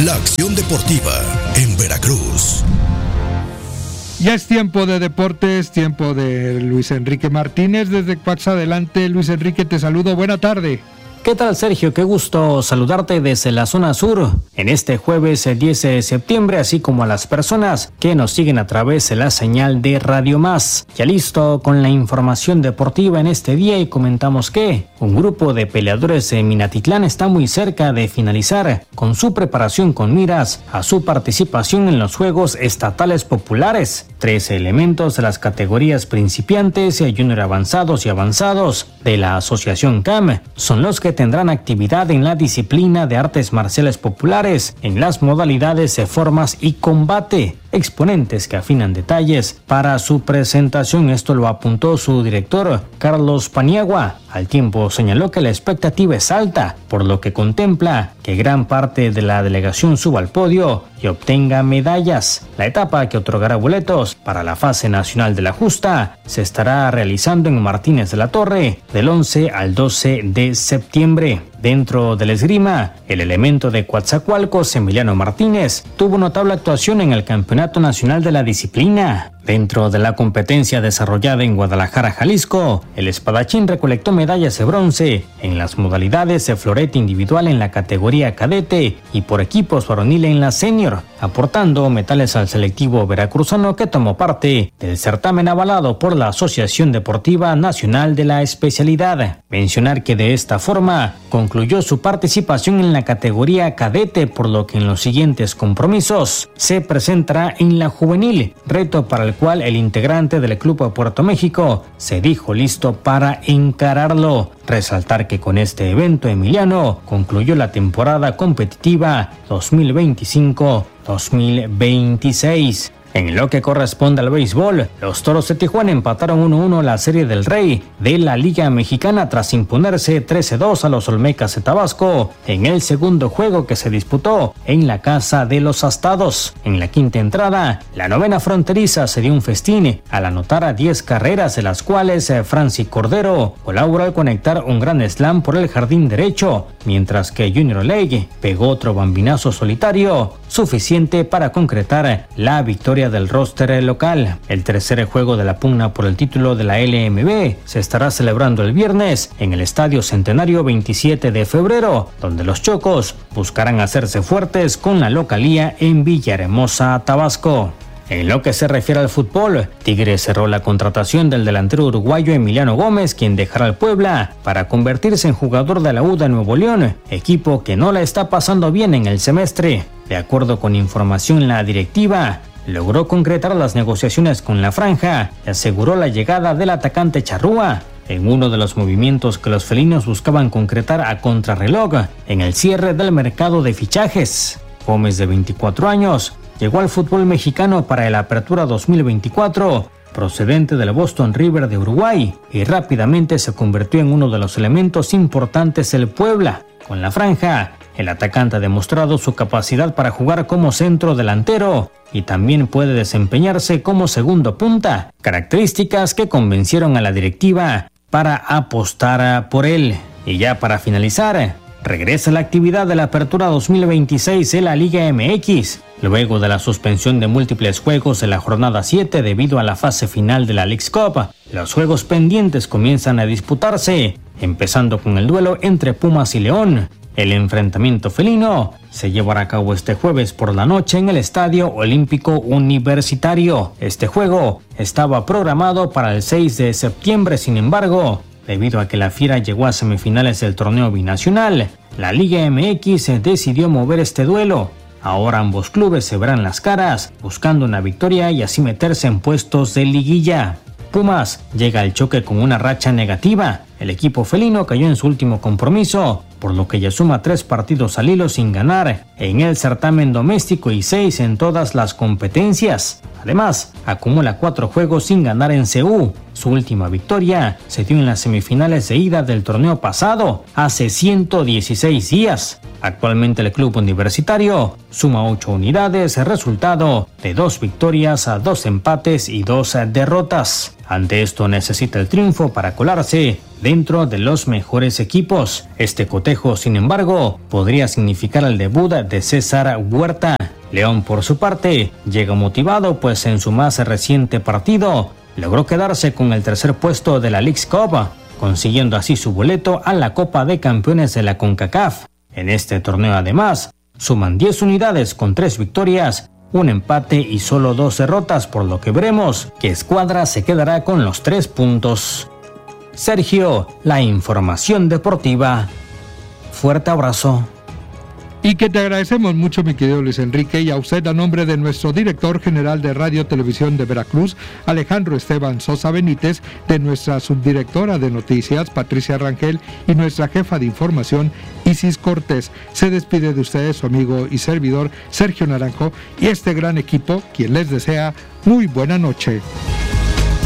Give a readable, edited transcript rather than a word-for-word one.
La acción deportiva en Veracruz. Ya es tiempo de deportes, tiempo de Luis Enrique Martínez desde Pax Adelante. Luis Enrique, te saludo, buena tarde. ¿Qué tal, Sergio? Qué gusto saludarte desde la zona sur en este jueves 10 de septiembre, así como a las personas que nos siguen a través de la señal de Radio Más. Ya listo con la información deportiva en este día y comentamos que un grupo de peleadores de Minatitlán está muy cerca de finalizar con su preparación con miras a su participación en los Juegos Estatales Populares. 13 elementos de las categorías principiantes, junior avanzados y avanzados de la Asociación CAM son los que tendrán actividad en la disciplina de artes marciales populares en las modalidades de formas y combate. Exponentes que afinan detalles para su presentación. Esto lo apuntó su director, Carlos Paniagua. Al tiempo señaló que la expectativa es alta, por lo que contempla que gran parte de la delegación suba al podio y obtenga medallas. La etapa que otorgará boletos para la fase nacional de la justa se estará realizando en Martínez de la Torre del 11 al 12 de septiembre. Dentro del esgrima, el elemento de Coatzacoalcos, Emiliano Martínez, tuvo notable actuación en el Campeonato Nacional de la disciplina. Dentro de la competencia desarrollada en Guadalajara, Jalisco, el espadachín recolectó medallas de bronce en las modalidades de florete individual en la categoría cadete y por equipos varonil en la senior, aportando metales al selectivo veracruzano que tomó parte del certamen avalado por la Asociación Deportiva Nacional de la Especialidad. Mencionar que de esta forma concluyó su participación en la categoría cadete, por lo que en los siguientes compromisos se presentará en la juvenil, reto para el cual el integrante del Club Puerto México se dijo listo para encararlo. Resaltar que con este evento Emiliano concluyó la temporada competitiva 2025-2026. En lo que corresponde al béisbol, los Toros de Tijuana empataron 1-1 la Serie del Rey de la Liga Mexicana tras imponerse 13-2 a los Olmecas de Tabasco en el segundo juego que se disputó en la Casa de los Astados. En la quinta entrada, la novena fronteriza se dio un festín al anotar a 10 carreras, de las cuales Franci Cordero colaboró al conectar un gran slam por el jardín derecho, mientras que Junior Leigh pegó otro bambinazo solitario, suficiente para concretar la victoria del roster local. El tercer juego de la pugna por el título de la LMB se estará celebrando el viernes en el Estadio Centenario 27 de febrero, donde los Chocos buscarán hacerse fuertes con la localía en Villahermosa, Tabasco. En lo que se refiere al fútbol, Tigres cerró la contratación del delantero uruguayo Emiliano Gómez, quien dejará al Puebla para convertirse en jugador de la U de Nuevo León, equipo que no la está pasando bien en el semestre. De acuerdo con información en la directiva, logró concretar las negociaciones con la franja y aseguró la llegada del atacante Charrúa en uno de los movimientos que los felinos buscaban concretar a contrarreloj en el cierre del mercado de fichajes. Gómez, de 24 años, llegó al fútbol mexicano para la Apertura 2024, procedente del Boston River de Uruguay, y rápidamente se convirtió en uno de los elementos importantes del Puebla. Con la franja, el atacante ha demostrado su capacidad para jugar como centro delantero y también puede desempeñarse como segundo punta, características que convencieron a la directiva para apostar por él. Y ya para finalizar, regresa la actividad de la Apertura 2026 de la Liga MX, luego de la suspensión de múltiples juegos de la jornada 7 debido a la fase final de la Leagues Cup. Los juegos pendientes comienzan a disputarse, empezando con el duelo entre Pumas y León. El enfrentamiento felino se llevará a cabo este jueves por la noche en el Estadio Olímpico Universitario. Este juego estaba programado para el 6 de septiembre, sin embargo, debido a que la Fiera llegó a semifinales del torneo binacional, la Liga MX decidió mover este duelo. Ahora ambos clubes se verán las caras, buscando una victoria y así meterse en puestos de liguilla. Pumas llega al choque con una racha negativa. El equipo felino cayó en su último compromiso, por lo que ya suma 3 partidos al hilo sin ganar en el certamen doméstico y 6 en todas las competencias. Además, acumula 4 juegos sin ganar en CU. Su última victoria se dio en las semifinales de ida del torneo pasado, hace 116 días. Actualmente el club universitario suma 8 unidades, resultado de 2 victorias, 2 empates y 2 derrotas. Ante esto necesita el triunfo para colarse dentro de los mejores equipos. Este cotejo, sin embargo, podría significar el debut de César Huerta. León, por su parte, llega motivado, pues en su más reciente partido logró quedarse con el tercer puesto de la Leagues Cup, consiguiendo así su boleto a la Copa de Campeones de la CONCACAF. En este torneo, además, suman 10 unidades con 3 victorias, 1 empate y solo 2 derrotas, por lo que veremos qué escuadra se quedará con los 3 puntos. Sergio, la información deportiva. Fuerte abrazo. Y que te agradecemos mucho, mi querido Luis Enrique, y a usted a nombre de nuestro director general de Radio Televisión de Veracruz, Alejandro Esteban Sosa Benítez, de nuestra subdirectora de noticias, Patricia Rangel, y nuestra jefa de información, Isis Cortés. Se despide de ustedes su amigo y servidor, Sergio Naranjo, y este gran equipo, quien les desea muy buena noche.